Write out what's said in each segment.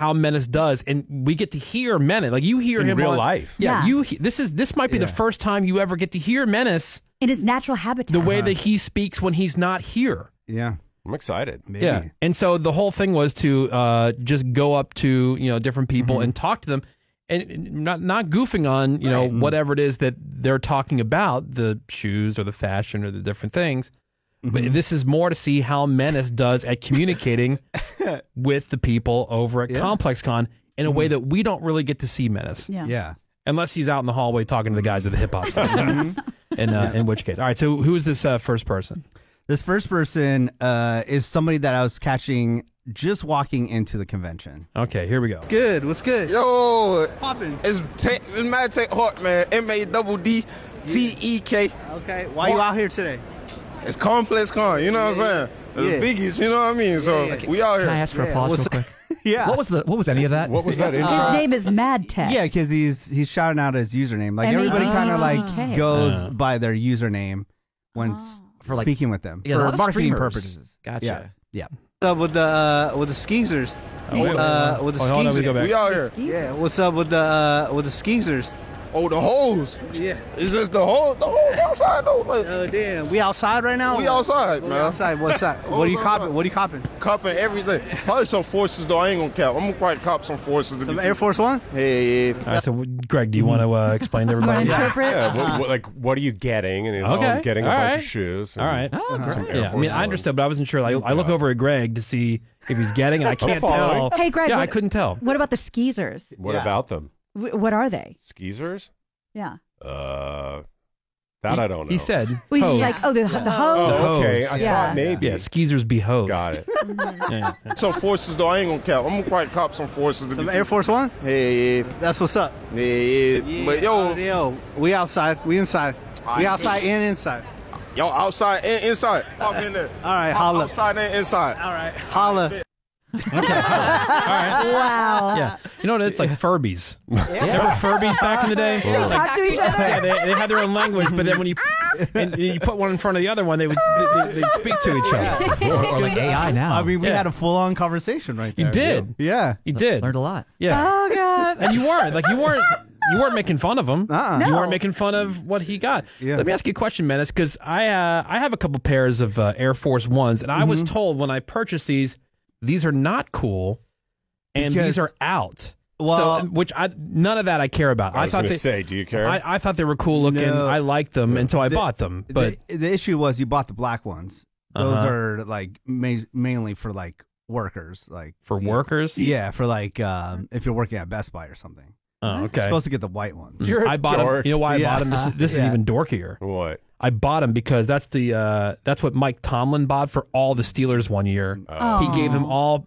how Menace does, and we get to hear Menace. Like you hear in him real on, life. Yeah, this might be the first time you ever get to hear Menace in his natural habitat. the way that he speaks when he's not here. Yeah. I'm excited. Maybe. Yeah, and so the whole thing was to just go up to different people and talk to them, and not goofing on whatever it is that they're talking about, the shoes or the fashion or the different things. But this is more to see how Menace does at communicating with the people over at ComplexCon in a way that we don't really get to see Menace. Yeah. Unless he's out in the hallway talking to the guys at the hip hop stuff. In which case, all right. So who is this first person? This first person is somebody that I was catching just walking into the convention. Okay, here we go. Good. What's good? Yo, Poppin'. it's Mad Tech Hawk, man. MADDTEK. Okay. Why you out here today? It's ComplexCon, you know what I'm saying? The biggies, you know what I mean? So we out here. Can I ask for a pause real quick? Yeah. What was any of that? What was that intro? His name is Mad Tech. Yeah, because he's shouting out his username. Like everybody kind of like goes by their username when For like- speaking with them Yeah, a lot for of marketing streamers. purposes. Gotcha. Yeah. With the skeezers. With the Hold on, we go skeezers. back. We out here. Yeah. What's up with the skeezers? Oh, the hoes. Yeah. It's just the hoes outside, though. Like, Oh damn. We outside right now? we outside, We man. outside. What's up? What are you copping? What are you copping? Copping everything. Probably some forces, though. I ain't gonna cap. I'm gonna probably cop some forces. To Some be Air Force Ones? Hey, All right, so Greg, do you want to explain to everybody? Interpret. Yeah, what are you getting? And he's I'm getting a all bunch right. of shoes. All right. Some Air Yeah, I Force mean, I Ones. understood, but I wasn't sure. I look over at Greg to see if he's getting, and I can't following. tell. Hey, Greg. Yeah, I what- couldn't tell. What about the skeezers? What Yeah. about them? What are they? Skeezers? Yeah. That I don't know. He said, Well, he's hose. like, the hose. Oh, okay. hose. I Yeah. thought maybe. Yeah, skeezers be hosed. Got it. Yeah. some forces, though. I ain't gonna cap. I'm gonna probably cop some forces. To Some be Air Force Ones? Hey, That's what's up. yeah. But yo, we outside. We inside. We outside and inside. Yo, outside and inside. Pop in there. All right, holla. Outside and inside. All right, holla. Wow. Yeah. You know what? It's like Furbies. Remember Furbies back in the day? They talk to each other. Yeah, they had their own language, but then when you put one in front of the other one, they'd speak to each other. Or like AI now. I mean, we Yeah. had a full-on conversation right there. You did. Yeah. You did. Learned a lot. Yeah. Oh, God. And you weren't making fun of him. Uh-uh. You No. weren't making fun of what he got. Yeah. Let me ask you a question, Menace, because I have a couple pairs of Air Force Ones, and I was told when I purchased these are not cool, and Because- these are out. Well- None of that I care about. I was going to say, do you care? I thought they were cool looking. No. I liked them, and so I bought them. But the issue was you bought the black ones. Those Uh-huh. are like mainly for like workers, like for workers, Yeah, for like if you're working at Best Buy or something. oh, You're okay. supposed to get the white ones. I bought them. You know why I Yeah. bought them? This is Yeah. even dorkier. What? I bought them because that's what Mike Tomlin bought for all the Steelers one year. He gave them all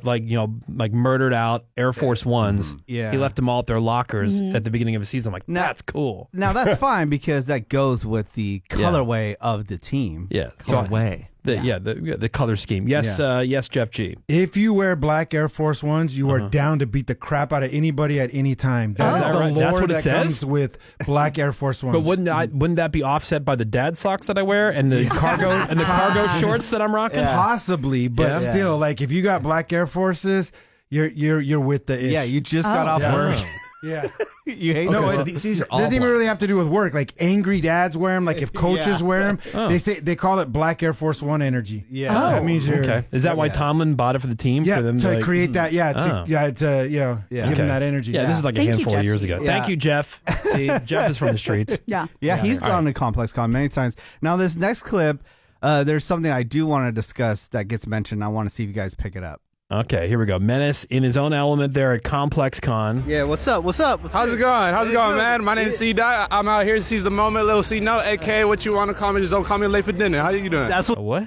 like murdered out Air Force Ones. Yeah. He left them all at their lockers at the beginning of the season. I'm like, that's cool. Now that's fine because that goes with the colorway of the team. Yeah. So way. The color scheme. Yes, yes, Jeff G. If you wear black Air Force Ones, you are down to beat the crap out of anybody at any time. That is that the right? lore That's what it that says? comes with black Air Force Ones. But wouldn't that be offset by the dad socks that I wear and the cargo shorts that I'm rocking? Possibly, but Yeah. still, like if you got black Air Forces, you're with the ish. Yeah, you just got off work. Yeah. You hate No, so it these are all doesn't even black. really have to do with work. Like angry dads wear them. Like if coaches wear them, they call it black Air Force One energy. Yeah. That means you're Okay. Is that why Tomlin bought it for the team? Yeah, for them to like, create that. Yeah, Oh. to give them that energy. Yeah, this is like a Thank you, handful of Jeff. years ago. Yeah. Thank you, Jeff. See, Jeff is from the streets. Yeah. Yeah, he's gone to ComplexCon many times. Now, this next clip, there's something I do want to discuss that gets mentioned. I want to see if you guys pick it up. Okay, here we go. Menace in his own element there at ComplexCon. Yeah, what's up? What's up? How's it going? How's it going, man? My name's C Dot. I'm out here to seize the moment. Little C Note, aka what you want to call me. Just don't call me late for dinner. How you doing? That's what. What?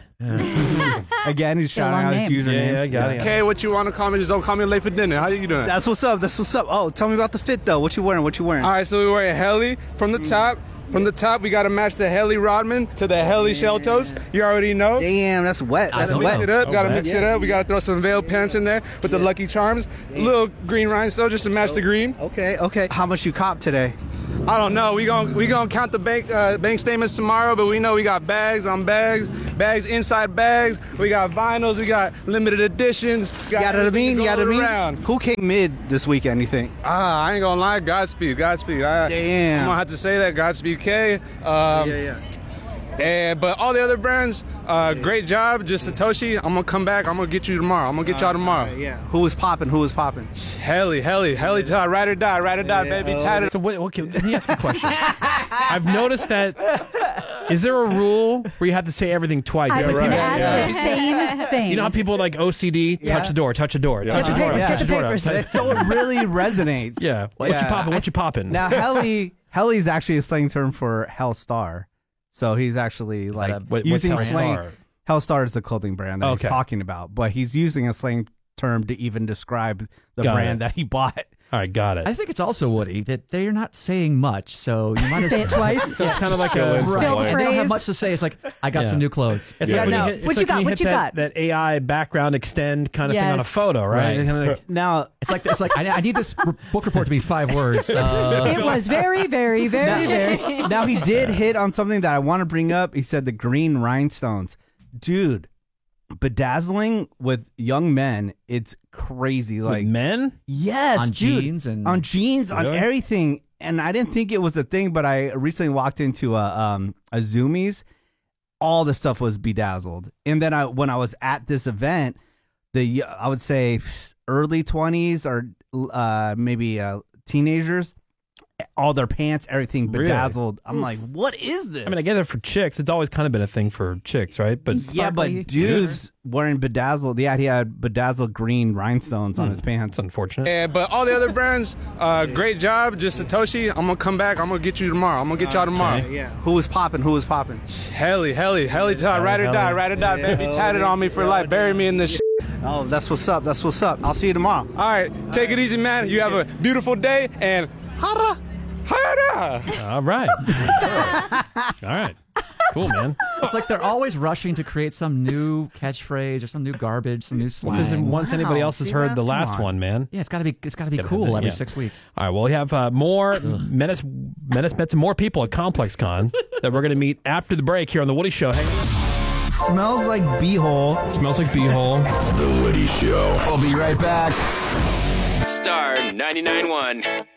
Again, he's shouting long out his name. usernames. Yeah, I got it. Okay, what you want to call me. Just don't call me late for dinner. How you doing? That's what's up. That's what's up. Oh, tell me about the fit though. What you wearing? What you wearing? All right, so we're wearing heli from the top. From the top, we got to match the heli Rodman to the heli shell toes. You already know. Damn, that's wet. That's Mix wet. it up. Got to wet. mix it up. We got to throw some veil pants in there with the Lucky Charms. Little green rhinestone just to match the green. Okay. How much you cop today? I don't know. We gonna count the bank statements tomorrow, but we know we got bags on bags, bags inside bags. We got vinyls. We got limited editions. Yeah, I mean, around. who came mid this weekend, you think? I ain't gonna lie. Godspeed. Damn. I'm gonna have to say that. Godspeed K. But all the other brands, great job. Just Satoshi. I'm gonna come back. I'm gonna get you tomorrow. I'm gonna get y'all tomorrow. Who was popping? Helly, ride or die, baby. Tatted. So okay, let me ask you a question. I've noticed that. Is there a rule where you have to say everything twice? I was Like, going to ask the same thing. you know how people like OCD touch the door, touch the door, touch the door, Get touch the the door. papers. So it really resonates. Yeah. What you popping? Now, Helly's actually a slang term for Hell Star. So he's actually like what's using Hell slang. Star? Hell Star is the clothing brand that he's talking about, but he's using a slang term to even describe the brand that he bought. All right, got it. I think it's also, Woody, that they're not saying much, so you might as Say it twice. So it's kind of like a Build And they don't have phrase. much to say. It's like, I got some new clothes. It's Yeah. like when Now, you hit, what it's you like when got? What hit you that, got? that AI background extend kind of thing on a Yes. photo, right? Right. Kind of like, Now, It's like I need this book report to be 5 words. It was very, very, very, very. now he did hit on something that I want to bring up. He said the green rhinestones. Dude, bedazzling with young men, it's crazy. Like men? Yes, On dude. jeans and- on jeans, on Really? everything. And I didn't think it was a thing, but I recently walked into a Zoomies. All the stuff was bedazzled. And then when I was at this event, I would say early 20s or maybe teenagers, all their pants, everything Really? bedazzled. I'm like, what is this? I mean, I get it for chicks. It's always kind of been a thing for chicks, right? But yeah, but Sparkly. dudes wearing bedazzled. Yeah, he had bedazzled green rhinestones on his pants. it's unfortunate. But all the other brands, great job. Just Satoshi. I'm gonna come back. I'm gonna get you tomorrow. I'm gonna get y'all tomorrow. Who was popping? Helly, ride or die, baby. Tatted on me for life. Bury me in this shit. Oh, that's what's up. I'll see you tomorrow. All right, take it easy, man. You have a beautiful day and hara. All right. All right. Cool, man. It's like they're always rushing to create some new catchfresh or some new garbage, some new slang. Because once anybody else has See, heard man, the come last on. one, man. Yeah, it's got to be Gotta cool have that, every yeah. 6 weeks. All right, well, we have more Menace met some more people at Complex Con that we're going to meet after the break here on The Woody Show. Hang on. Smells like beehole. It smells like beehole. The Woody Show. I'll be right back. Star 99.1.